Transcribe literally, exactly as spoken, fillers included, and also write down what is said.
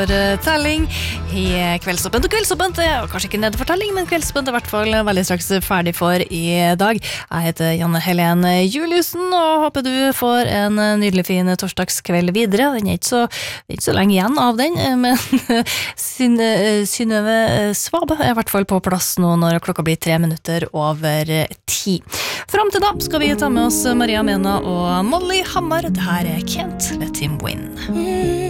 telling i kveldsåpent og kveldsåpent er kanskje ikke nede for telling, men kveldsåpent er i hvert fall veldig straks ferdig for i dag. Jeg heter Janne Helene Juliussen og håper du får en nydelig fin torsdagskveld videre. Den er ikke så, det er ikke så lenge igjen av den, men Synnøve Svabe er i hvert fall på plass nå når klokka blir tre minutter over ti. Fram til da skal vi ta med oss Maria Mena og Molly Hammar. Det her er Can't Let Him Win.